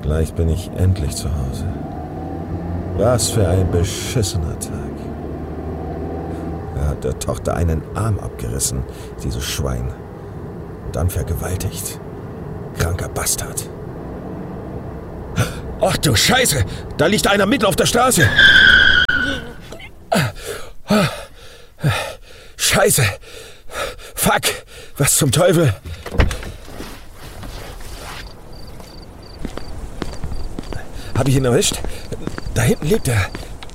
Gleich bin ich endlich zu Hause. Was für ein beschissener Tag. Er hat der Tochter einen Arm abgerissen, dieses Schwein. Und dann vergewaltigt. Kranker Bastard. Ach du Scheiße! Da liegt einer mitten auf der Straße! Scheiße! Fuck! Was zum Teufel? Hab ich ihn erwischt? Da hinten liegt er.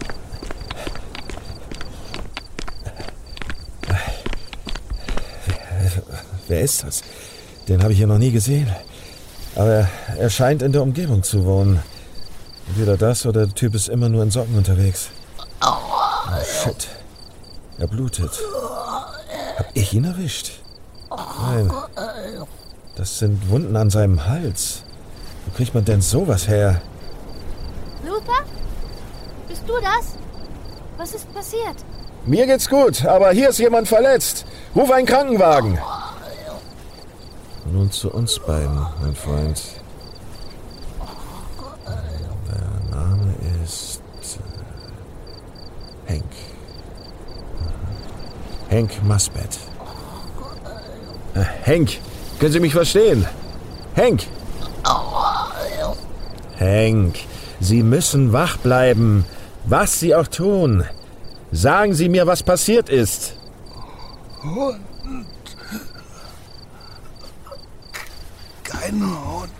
Wer ist das? Den habe ich hier noch nie gesehen. Aber er scheint in der Umgebung zu wohnen. Entweder das oder der Typ ist immer nur in Socken unterwegs. Oh, shit. Er blutet. Hab ich ihn erwischt? Nein. Das sind Wunden an seinem Hals. Wo kriegt man denn sowas her? Luther? Bist du das? Was ist passiert? Mir geht's gut, aber hier ist jemand verletzt. Ruf einen Krankenwagen. Nun zu uns beiden, mein Freund. Der Name ist Henk. Henk Masbett. Henk, können Sie mich verstehen? Henk! Henk, Sie müssen wach bleiben, was Sie auch tun. Sagen Sie mir, was passiert ist. Hund. Kein Hund.